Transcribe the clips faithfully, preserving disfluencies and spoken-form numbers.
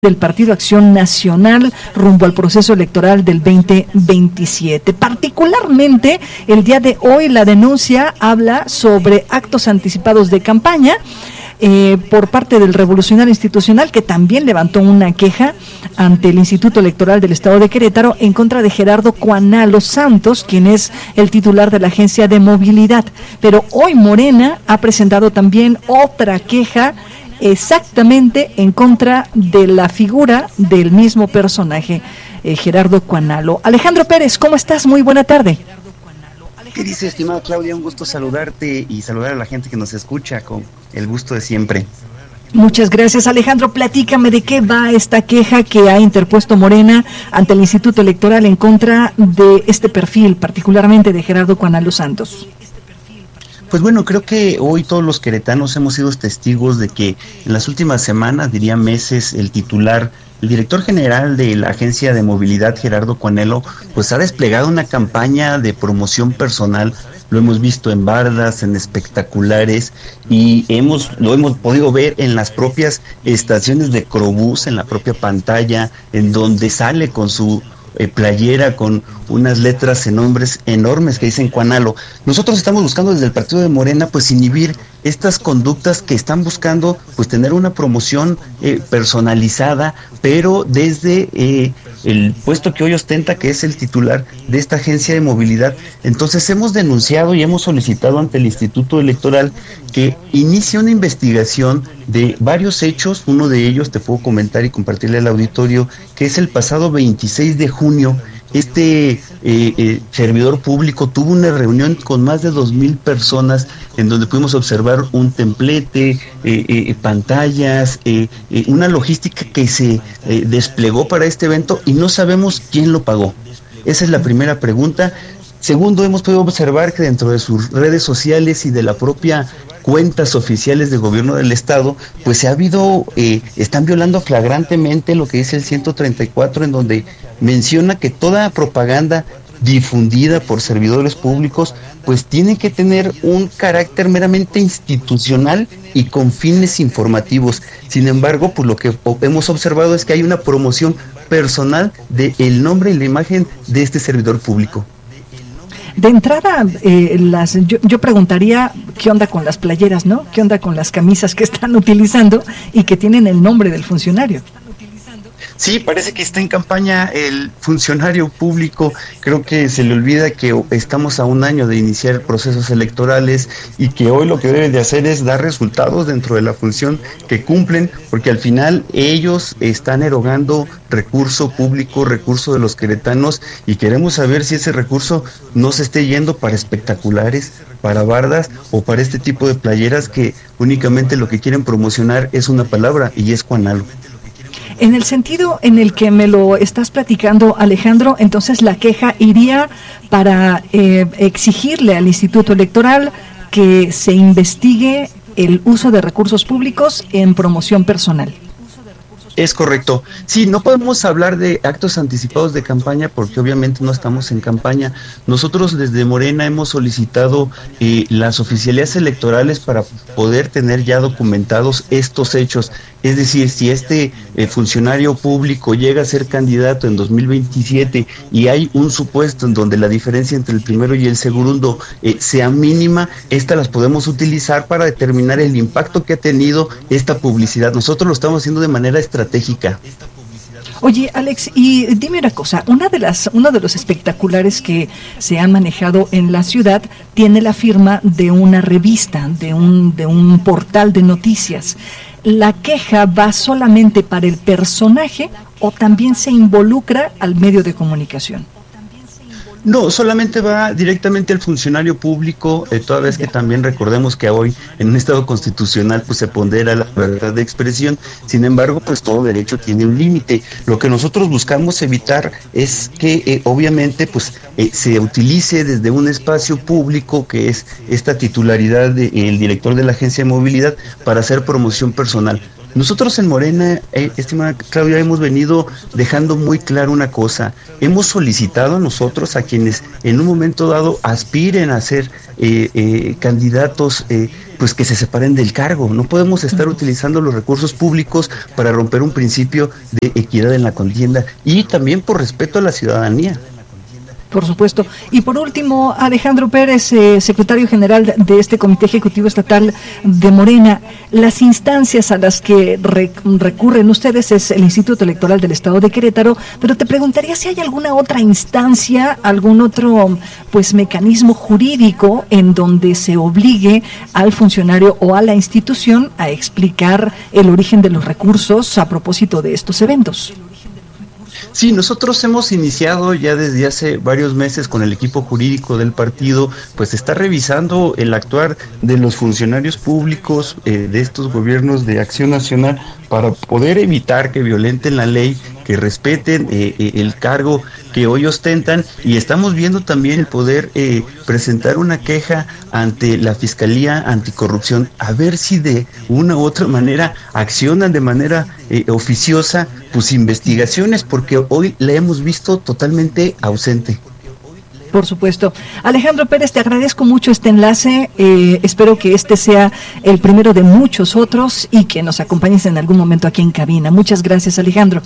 del Partido Acción Nacional rumbo al proceso electoral del veinte veintisiete. Particularmente, el día de hoy la denuncia habla sobre actos anticipados de campaña eh, por parte del Revolucionario Institucional, que también levantó una queja ante el Instituto Electoral del Estado de Querétaro en contra de Gerardo Cuanalo Santos, quien es el titular de la Agencia de Movilidad. Pero hoy Morena ha presentado también otra queja exactamente en contra de la figura del mismo personaje, eh, Gerardo Cuanalo. Alejandro Pérez, ¿cómo estás? Muy buena tarde. ¿Qué dice, estimada Claudia? Un gusto saludarte y saludar a la gente que nos escucha con el gusto de siempre. Muchas gracias, Alejandro. Platícame de qué va esta queja que ha interpuesto Morena ante el Instituto Electoral en contra de este perfil, particularmente de Gerardo Cuanalo Santos. Pues bueno, creo que hoy todos los queretanos hemos sido testigos de que en las últimas semanas, diría meses, el titular, el director general de la Agencia de Movilidad, Gerardo Cuanalo, pues ha desplegado una campaña de promoción personal. Lo hemos visto en bardas, en espectaculares, y hemos lo hemos podido ver en las propias estaciones de Crobús, en la propia pantalla, en donde sale con su Eh, playera con unas letras en nombres enormes que dicen Cuanalo. Nosotros estamos buscando desde el partido de Morena pues inhibir estas conductas que están buscando pues tener una promoción eh, personalizada, pero desde eh, el puesto que hoy ostenta, que es el titular de esta agencia de movilidad. Entonces hemos denunciado y hemos solicitado ante el Instituto Electoral que inicie una investigación de varios hechos. Uno de ellos te puedo comentar y compartirle al auditorio, que es el pasado veintiséis de junio. Este eh, eh, servidor público tuvo una reunión con más de dos mil personas en donde pudimos observar un templete, eh, eh, pantallas, eh, eh, una logística que se eh, desplegó para este evento y no sabemos quién lo pagó. Esa es la primera pregunta. Segundo, hemos podido observar que dentro de sus redes sociales y de la propia cuentas oficiales de gobierno del estado, pues se ha habido, eh, están violando flagrantemente lo que dice el ciento treinta y cuatro, en donde menciona que toda propaganda difundida por servidores públicos, pues tiene que tener un carácter meramente institucional y con fines informativos. Sin embargo, pues lo que hemos observado es que hay una promoción personal del nombre y la imagen de este servidor público. De entrada, eh, las yo, yo preguntaría qué onda con las playeras, ¿no? ¿Qué onda con las camisas que están utilizando y que tienen el nombre del funcionario? Sí, parece que está en campaña el funcionario público. Creo que se le olvida que estamos a un año de iniciar procesos electorales y que hoy lo que deben de hacer es dar resultados dentro de la función que cumplen, porque al final ellos están erogando recurso público, recurso de los queretanos, y queremos saber si ese recurso no se esté yendo para espectaculares, para bardas o para este tipo de playeras que únicamente lo que quieren promocionar es una palabra, y es Cuanalo. En el sentido en el que me lo estás platicando, Alejandro, entonces la queja iría para eh, exigirle al Instituto Electoral que se investigue el uso de recursos públicos en promoción personal. Es correcto. Sí, no podemos hablar de actos anticipados de campaña porque obviamente no estamos en campaña. Nosotros desde Morena hemos solicitado eh, las oficialías electorales para poder tener ya documentados estos hechos. Es decir, si este eh, funcionario público llega a ser candidato en dos mil veintisiete y hay un supuesto en donde la diferencia entre el primero y el segundo eh, sea mínima, estas las podemos utilizar para determinar el impacto que ha tenido esta publicidad. Nosotros lo estamos haciendo de manera estratégica. Oye, Alex, y dime una cosa, una de las, uno de los espectaculares que se han manejado en la ciudad tiene la firma de una revista, de un, de un portal de noticias. ¿La queja va solamente para el personaje o también se involucra al medio de comunicación? No, solamente va directamente al funcionario público, eh, toda vez que también recordemos que hoy en un estado constitucional pues se pondera la libertad de expresión. Sin embargo, pues todo derecho tiene un límite. Lo que nosotros buscamos evitar es que eh, obviamente pues eh, se utilice desde un espacio público, que es esta titularidad del director de la Agencia de Movilidad, para hacer promoción personal. Nosotros en Morena, eh, estimada Claudia, hemos venido dejando muy claro una cosa. Hemos solicitado a nosotros, a quienes en un momento dado aspiren a ser eh, eh, candidatos, eh, pues que se separen del cargo. No podemos estar utilizando los recursos públicos para romper un principio de equidad en la contienda y también por respeto a la ciudadanía. Por supuesto. Y por último, Alejandro Pérez, eh, secretario general de este Comité Ejecutivo Estatal de Morena, las instancias a las que re- recurren ustedes es el Instituto Electoral del Estado de Querétaro, pero te preguntaría si hay alguna otra instancia, algún otro pues mecanismo jurídico en donde se obligue al funcionario o a la institución a explicar el origen de los recursos a propósito de estos eventos. Sí, nosotros hemos iniciado ya desde hace varios meses con el equipo jurídico del partido, pues está revisando el actuar de los funcionarios públicos eh, de estos gobiernos de Acción Nacional para poder evitar que violenten la ley, que respeten eh, eh, el cargo que hoy ostentan, y estamos viendo también el poder eh, presentar una queja ante la Fiscalía Anticorrupción, a ver si de una u otra manera accionan de manera eh, oficiosa pues investigaciones, porque hoy la hemos visto totalmente ausente. Por supuesto. Alejandro Pérez, te agradezco mucho este enlace, eh, espero que este sea el primero de muchos otros y que nos acompañes en algún momento aquí en cabina. Muchas gracias, Alejandro.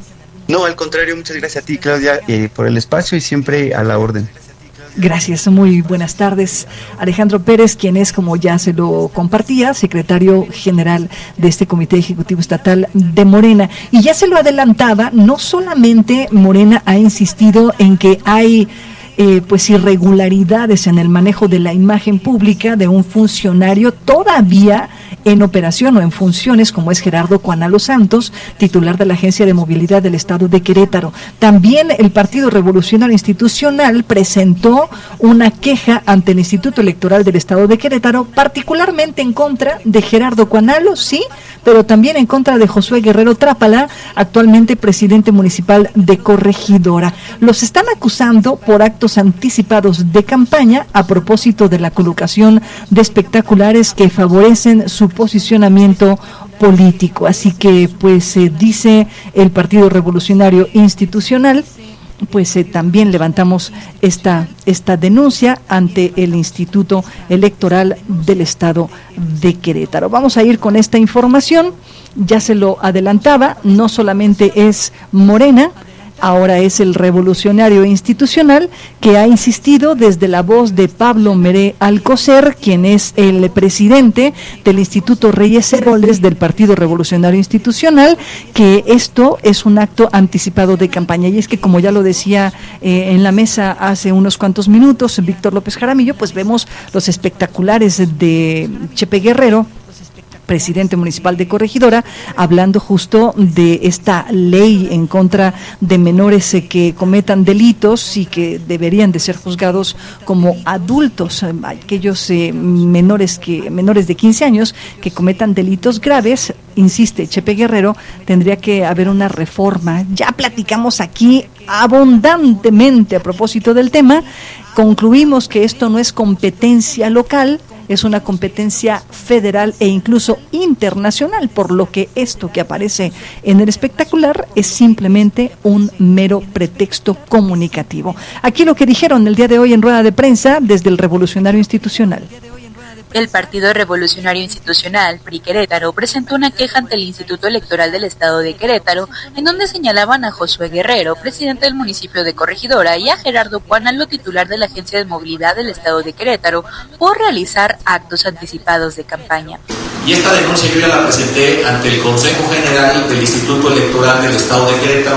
No, al contrario, muchas gracias a ti, Claudia, eh, por el espacio y siempre a la orden. Gracias, muy buenas tardes. Alejandro Pérez, quien es, como ya se lo compartía, secretario general de este Comité Ejecutivo Estatal de Morena. Y ya se lo adelantaba, no solamente Morena ha insistido en que hay eh, pues irregularidades en el manejo de la imagen pública de un funcionario todavía en operación o en funciones, como es Gerardo Cuanalo Santos, titular de la Agencia de Movilidad del Estado de Querétaro. También el Partido Revolucionario Institucional presentó una queja ante el Instituto Electoral del Estado de Querétaro, particularmente en contra de Gerardo Cuanalo, sí, pero también en contra de Josué Guerrero Trápala, actualmente presidente municipal de Corregidora. Los están acusando por actos anticipados de campaña a propósito de la colocación de espectaculares que favorecen su posicionamiento político. Así que, pues, eh, dice el Partido Revolucionario Institucional, pues eh, también levantamos esta esta denuncia ante el Instituto Electoral del Estado de Querétaro. Vamos a ir con esta información, ya se lo adelantaba, no solamente es Morena, ahora es el Revolucionario Institucional, que ha insistido desde la voz de Pablo Meré Alcocer, quien es el presidente del Instituto Reyes Heroles del Partido Revolucionario Institucional, que esto es un acto anticipado de campaña. Y es que, como ya lo decía eh, en la mesa hace unos cuantos minutos Víctor López Jaramillo, pues vemos los espectaculares de Chepe Guerrero, presidente municipal de Corregidora, hablando justo de esta ley en contra de menores eh, que cometan delitos y que deberían de ser juzgados como adultos, eh, aquellos eh, menores que menores de quince años que cometan delitos graves. Insiste Chepe Guerrero, tendría que haber una reforma. Ya platicamos aquí abundantemente a propósito del tema, concluimos que esto no es competencia local, es una competencia federal e incluso internacional, por lo que esto que aparece en el espectacular es simplemente un mero pretexto comunicativo. Aquí lo que dijeron el día de hoy en rueda de prensa desde el Revolucionario Institucional. El Partido Revolucionario Institucional, P R I Querétaro, presentó una queja ante el Instituto Electoral del Estado de Querétaro, en donde señalaban a Josué Guerrero, presidente del municipio de Corregidora, y a Gerardo Cuanalo, titular de la Agencia de Movilidad del Estado de Querétaro, por realizar actos anticipados de campaña. Y esta denuncia yo ya la presenté ante el Consejo General del Instituto Electoral del Estado de Querétaro,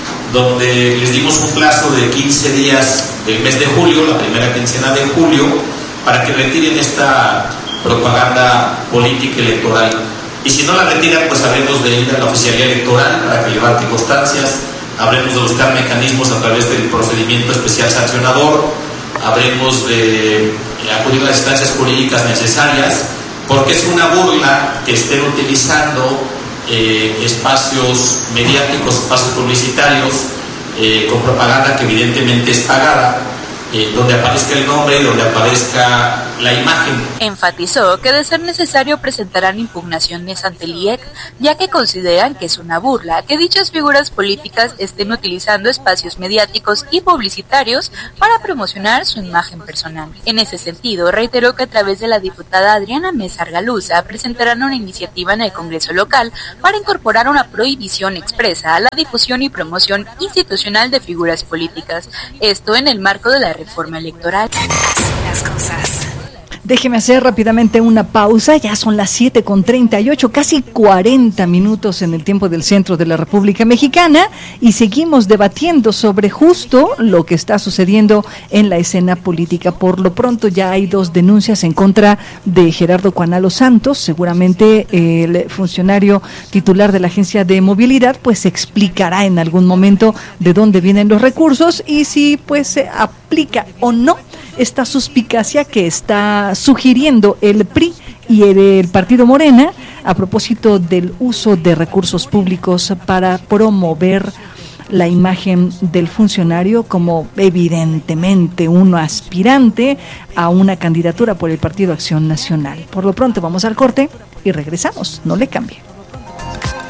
donde les dimos un plazo de quince días del mes de julio, la primera quincena de julio, para que retiren esta propaganda política electoral. Y si no la retiran, pues habremos de ir a la oficialía electoral para que levante constancias, habremos de buscar mecanismos a través del procedimiento especial sancionador, habremos de acudir a las instancias jurídicas necesarias, porque es una burla que estén utilizando eh, espacios mediáticos, espacios publicitarios, eh, con propaganda que evidentemente es pagada, Eh, donde aparezca el nombre, donde aparezca la imagen. Enfatizó que de ser necesario presentarán impugnaciones ante el I E C, ya que consideran que es una burla que dichas figuras políticas estén utilizando espacios mediáticos y publicitarios para promocionar su imagen personal. En ese sentido, reiteró que a través de la diputada Adriana Mesa Argaluza presentarán una iniciativa en el Congreso local para incorporar una prohibición expresa a la difusión y promoción institucional de figuras políticas, esto en el marco de la reforma electoral. Las cosas. Déjeme hacer rápidamente una pausa, ya son las siete con treinta y ocho, casi cuarenta minutos en el tiempo del centro de la República Mexicana, y seguimos debatiendo sobre justo lo que está sucediendo en la escena política. Por lo pronto ya hay dos denuncias en contra de Gerardo Cuanalo Santos. Seguramente el funcionario titular de la Agencia de Movilidad pues explicará en algún momento de dónde vienen los recursos y si pues se aplica o no esta suspicacia que está sugiriendo el P R I y el, el Partido Morena a propósito del uso de recursos públicos para promover la imagen del funcionario como evidentemente un aspirante a una candidatura por el Partido Acción Nacional. Por lo pronto vamos al corte y regresamos, no le cambie.